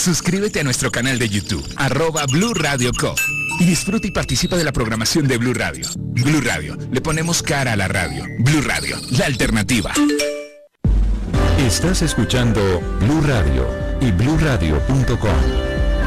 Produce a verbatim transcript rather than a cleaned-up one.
Suscríbete a nuestro canal de YouTube, arroba Blue Radio Co. Y disfruta y participa de la programación de Blue Radio. Blue Radio, le ponemos cara a la radio. Blue Radio, la alternativa. Estás escuchando Blue Radio y blue radio punto com,